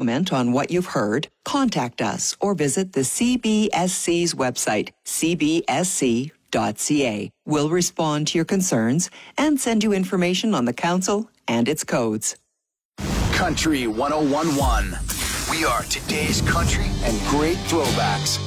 comment on what you've heard, contact us or visit the CBSC's website, cbsc.ca. We'll respond to your concerns and send you information on the Council and its codes. Country 101.1. We are today's country and great throwbacks.